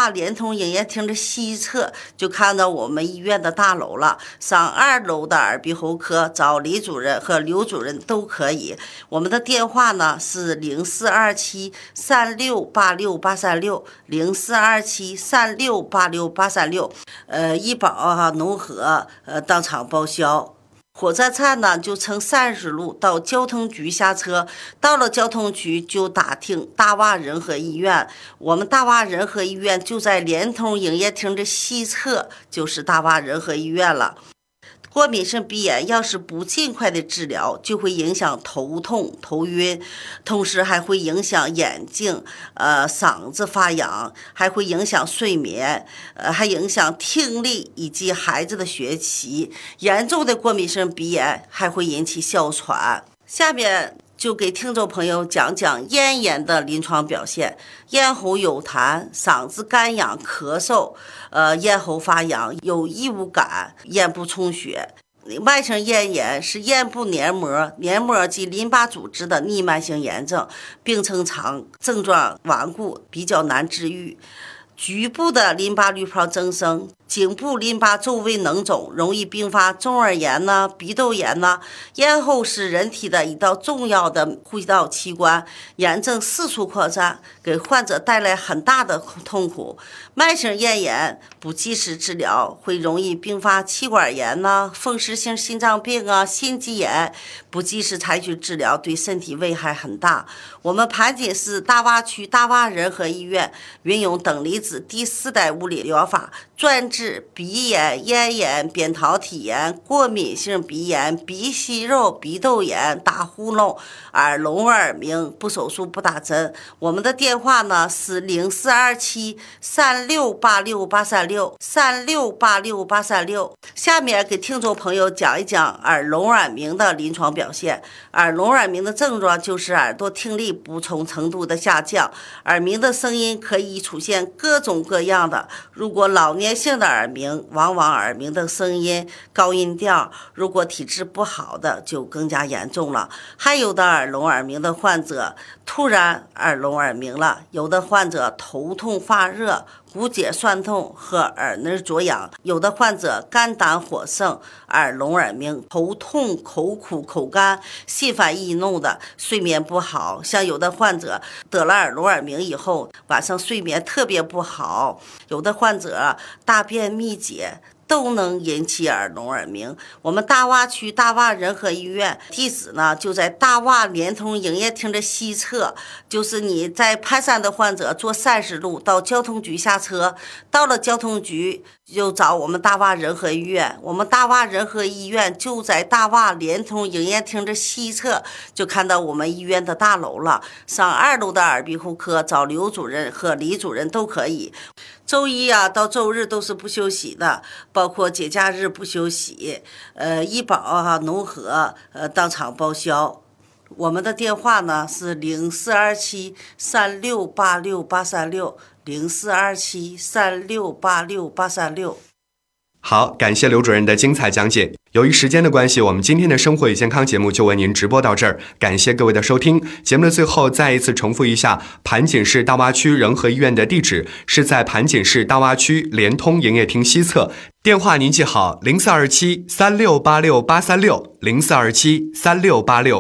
洼联通营业厅的西侧就看到我们医院的大楼了。上2楼的耳鼻喉科找李主任和刘主任都可以。我们的电话呢是0427368363604273686836，医保农合当场报销。火车站呢就乘30路到交通局下车，到了交通局就打听大洼仁和医院。我们大洼仁和医院就在联通营业厅的西侧，就是大洼仁和医院了。过敏性鼻炎要是不尽快的治疗，就会影响头痛、头晕，同时还会影响眼睛、嗓子发痒，还会影响睡眠，还影响听力以及孩子的学习。严重的过敏性鼻炎还会引起哮喘。下面就给听众朋友讲讲咽炎的临床表现。咽喉有痰，嗓子干痒咳嗽，咽喉发痒，有异物感，咽部充血。慢性咽炎是咽部黏膜及淋巴组织的逆慢性炎症，病程长，症状顽固，比较难治愈。局部的淋巴滤泡增生，颈部淋巴周围脓肿，容易并发中耳炎呢、鼻窦炎呢。咽喉是人体的一道重要的呼吸道器官，炎症四处扩散，给患者带来很大的痛苦。慢性咽炎不及时治疗，会容易并发气管炎呢、风湿性心脏病啊、心肌炎。不及时采取治疗，对身体危害很大。我们盘锦市大洼区大洼仁和医院运用等离子第4代物理疗法，专治鼻炎、咽炎、扁桃体炎、过敏性鼻炎、鼻息肉、鼻窦炎、打呼噜、耳聋耳鸣，不手术不打针。我们的电话呢是042736868363686836。下面给听众朋友讲一讲耳聋耳鸣的临床表现。耳聋耳鸣的症状就是耳朵听力不同程度的下降，耳鸣的声音可以出现各种各样的。如果老年性的耳鸣，往往耳鸣的声音高音调，如果体质不好的就更加严重了。还有的耳聋耳鸣的患者突然耳聋耳鸣了，有的患者头痛发热，骨节酸痛和耳内灼痒，有的患者肝胆火盛，耳聋耳鸣，头痛、口苦、口干，心烦易怒的，睡眠不好。像有的患者得了耳聋耳鸣以后，晚上睡眠特别不好，有的患者大便秘结，都能引起耳聋耳鸣。我们大洼区大洼仁和医院地址呢就在大洼联通营业厅的西侧，就是你在盘山的患者坐30路到交通局下车，到了交通局就找我们大洼仁和医院。我们大洼仁和医院就在大洼联通营业厅的西侧，就看到我们医院的大楼了。上2楼的耳鼻喉科找刘主任和李主任都可以。周一到周日都是不休息的，包括节假日不休息。医保农合当场报销。我们的电话呢是0427368683604273686836。 好，感谢刘主任的精彩讲解。由于时间的关系，我们今天的生活与健康节目就为您直播到这儿，感谢各位的收听。节目的最后再一次重复一下，盘锦市大洼区仁和医院的地址是在盘锦市大洼区联通营业厅西侧，电话您记好，042736868360，042736868360。